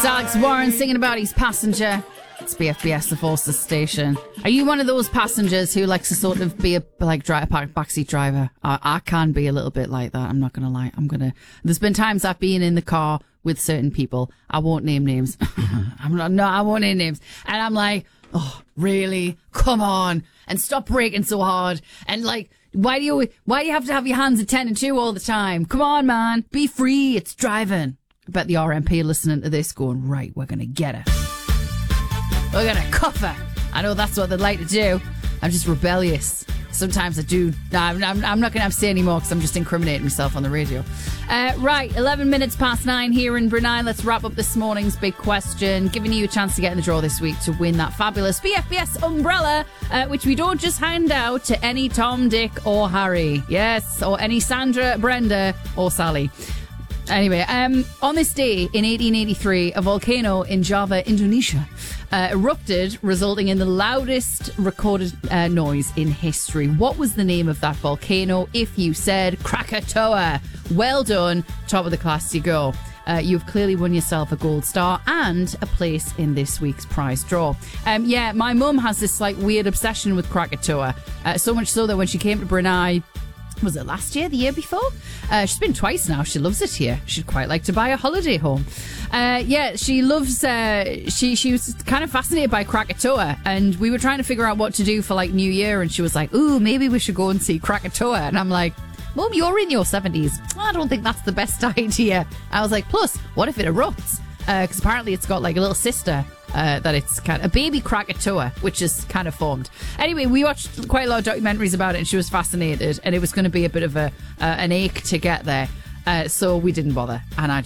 Alex Warren singing about his passenger. It's BFBS, the Forces station. Are you one of those passengers who likes to sort of be a backseat driver? I can be a little bit like that. I'm not going to lie. There's been times I've been in the car with certain people. I won't name names. I won't name names. And I'm like, oh, really? Come on. And stop braking so hard. And like, why do you have to have your hands at 10 and 2 all the time? Come on, man. Be free. It's driving. I bet the RMP are listening to this going, right, we're going to get her. We're going to cuff her. I know that's what they'd like to do. I'm just rebellious. Sometimes I do. I'm not going to say anymore because I'm just incriminating myself on the radio. Right, 11 minutes past 9 here in Brunei. Let's wrap up this morning's big question, giving you a chance to get in the draw this week to win that fabulous BFBS umbrella, which we don't just hand out to any Tom, Dick or Harry. Yes, or any Sandra, Brenda or Sally. Anyway, on this day in 1883, a volcano in Java, Indonesia, erupted, resulting in the loudest recorded noise in history. What was the name of that volcano? If you said Krakatoa, well done, top of the class you go. You've clearly won yourself a gold star and a place in this week's prize draw. Yeah, my mum has this like weird obsession with Krakatoa, so much so that when she came to Brunei, was it last year, the year before? She's been twice now. She loves it here. She'd quite like to buy a holiday home. Yeah, she loves, she was kind of fascinated by Krakatoa, and we were trying to figure out what to do for like New Year, and she was like, ooh, maybe we should go and see Krakatoa. And I'm like, Mum, you're in your 70s. I don't think that's the best idea. I was like, plus, what if it erupts? Because apparently it's got like a little sister that it's kind of a baby Krakatoa, which is kind of formed. Anyway, we watched quite a lot of documentaries about it, and she was fascinated, and it was going to be a bit of an ache to get there. So we didn't bother, and I